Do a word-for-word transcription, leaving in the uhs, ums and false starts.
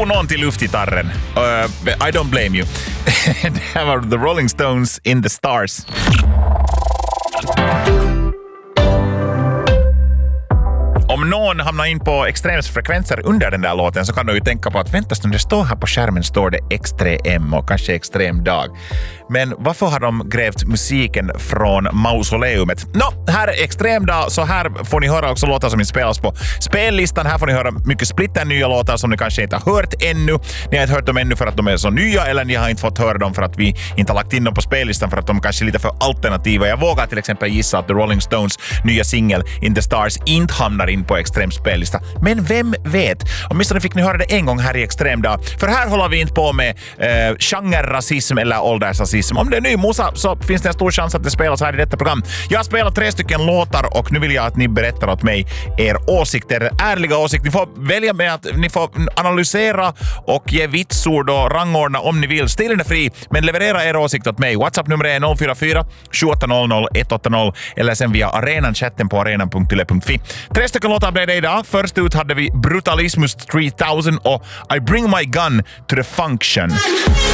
tog någon till luftgitarren. Uh, I don't blame you. Det här var The Rolling Stones in the Stars. Om någon hamnar in på extremfrekvenser under den där låten så kan du ju tänka på att vänta stund, det står här på skärmen står det extrem och kanske extrem dag. Men varför har de grävt musiken från mausoleumet? Nå, här är extrem dag, så här får ni höra också låtar som spelas på spellistan. Här får ni höra mycket splitter nya låtar som ni kanske inte har hört ännu. Ni har inte hört dem ännu för att de är så nya, eller ni har inte fått höra dem för att vi inte har lagt in dem på spellistan för att de kanske är lite för alternativa. Jag vågar till exempel gissa att The Rolling Stones nya singel In the Stars inte hamnar in på extrem spellista. Men vem vet? Åtminstone fick ni höra det en gång här i extrem dag. För här håller vi inte på med eh, genrerrasism eller åldersrasism. Om det är ny musa så finns det en stor chans att det spelas här i detta program. Jag har spelat tre stycken låtar och nu vill jag att ni berättar åt mig er åsikter, ärliga åsikter. Ni får välja med att ni får analysera och ge vitsord och rangordna om ni vill. Stilen är fri, men leverera er åsikt åt mig. WhatsApp-nummer är noll fyra fyra sju åtta noll noll ett åtta noll eller sen via arenan-chatten på arenan punkt yle punkt fi. Tre stycken låtar blev det idag. Först ut hade vi Brutalismus tre tusen och I Bring My Gun to the Function.